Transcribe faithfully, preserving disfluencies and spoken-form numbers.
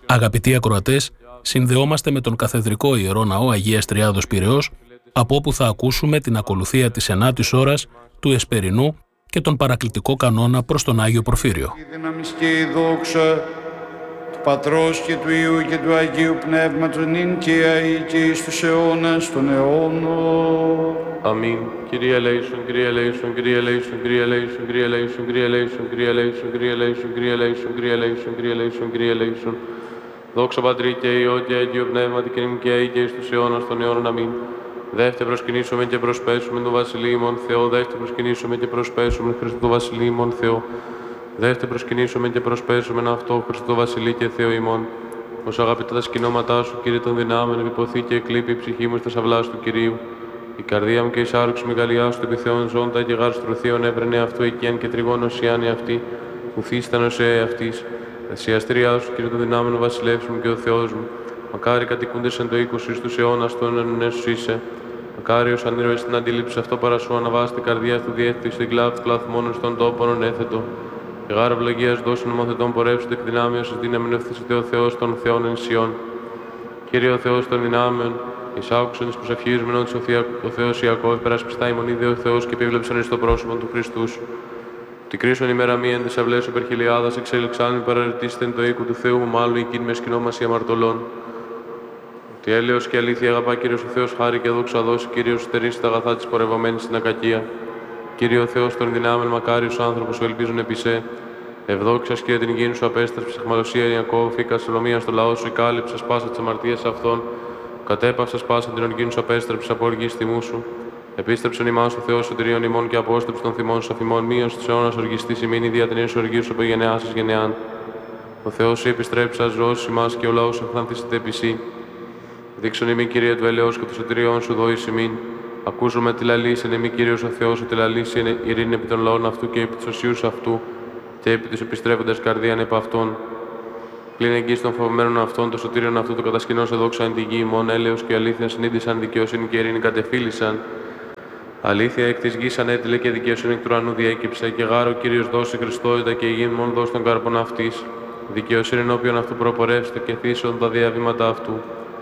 Αγαπητοί ακροατές, συνδεόμαστε με τον Καθεδρικό Ιερό Ναό Αγίας Τριάδος Πειραιώς, από όπου θα ακούσουμε την ακολουθία της ενάτης ώρας του Εσπερινού και τον παρακλητικό κανόνα προς τον Άγιο Πορφύριο. Η δύναμη και η δόξα του Πατρός και του Υιού και του Αγίου Πνεύματος νυν και αεί και εις τους αιώνας των αιώνων. Αμήν. Kyrie eleison, Kyrie eleison, Kyrie eleison, Kyrie eleison, Kyrie eleison, Kyrie eleison, Kyrie eleison, Kyrie eleison, Kyrie eleison, Kyrie eleison, Kyrie eleison, Kyrie eleison. Δόξα Πατρί και Υιό και Αγίου Πνεύματι και νυν και αεί και εις τους αιώνας των αιώνων. Αμήν. Δεύτε προσκυνήσουμε και προσπέσουμε το Βασιλείο ημών Θεό. Δεύτε προσκυνήσουμε και προσπέσουμε Χριστό το Βασιλείο ημών Θεό. Δεύτε προσκυνήσουμε και προσπέσουμε αυτό Χριστό Βασιλεί και Θεό ημών. Ως αγαπητά τα σκηνώματά σου, Κύριε των δυνάμεων, επιποθεί και εκλείπει η ψυχή μου στα σαυλάς του Κυρίου. Η καρδία μου και η σάρξη μεγαλειά σου, επιθεών ζώντα και γάρ στρωθείων έβρενε αυτό οικιάν και τριγώνω σιάνι αυτή, που θύστανο σε αυτής. Δεσιαστριά σου, Κύριε των δυνάμεων, βασιλεύς μου και ο Θεός μου. Μακάρι κατοικούντες εν το οίκος εις τους αιώνας των αιώνων σου είσαι. Μακάριος αν ήρβες στην αντίληψη αυτό παρά σου αναβάστη καρδιά του διέθετη στην κλάβη κλαθμόνων στον τόπον έθετο. Η γάρα ευλογίας δώσουν νομοθετών πορεύσονται εκ δυνάμεως εις δύναμην ευθύσεται ο Θεός των Θεών εν Σιών. Κύριε ο Θεός των δυνάμεων, εις άκουσον εις προσευχής μενών της ο Θεός Ιακώβ, περασπιστά ημών είδε ο Θεός και επίβλεψαν εις το πρόσωπο του Χριστού σου. Τη κρίσον ημέρα μία εν της αυλές υπερχιλιάδας εξέλιξαν παραρρητήστε εν το οίκου του Θεού μου, μάλλον εκείνη με σκηνόμαση αμαρτωλών. Ότι έλεος και αλήθεια αγαπά Κύριος ο Θεός χάρη και δόξα δώσει, Κύριος στερήσει τα αγαθά της πορευομένης στην ακακία. Κύριε ο Θεός των δυνάμεων, μακάριος άνθρωπος που ελπίζουν επί σε. Ευδόξας Κύριε την υγιεινή σου απέστρεψε, αιχμαλωσία Ιακώβ, φύκα σελομία στο λαό σου, κάλυψε πάσα τις αμαρτίες αυτών. Κατέπαυσα πάσα την οργήνη σου απέστρεψε από οργή τιμού σου. Επίστρεψον ημάς ο Θεός σωτηρίων ημών και απόστρεψε των θυμών σου αφημών μείωση της αιώνας οργιστής ημίνη δια την ίσου οργή σου από γενεάς εις γενεάν. Ο Θεός σου επιστρέψα ζώος ημάς και ο λαός σου ευθανθήσεται επί σύ. Δείξον ημί Κύριε του ελαιός και του σωτηριών σου δόης ημίν. Ακούσουμε τη λαλήση, εν ημί Κύριος ο Θεός, ότι λαλήσει είναι ειρήνη επί των λαών αυτού και επί της οσίους αυτού και επί της επιστρέφοντας καρδίαν επ' αυτών. Πλην εγγύης των φοβμένων αυτών, το σωτήριον αυτού το κατασκηνώσε δόξα εν τη γη ημών, έλεος και αλήθεια συνείδησαν, δικαιοσύνη και ειρήνη κατεφύλησαν. Αλήθεια εκ της γης ανέτειλε και δικαιοσύνη εκ του ουρανού διέκυψε, και γάρο Κύριος δώσει Χριστότητα και η γη μόνο δώσει τον κάρπον αυτής. Δικαιοσύνη ενώπιον αυτού προπορεύστε και θύσεων τα διαβήματα αυτού.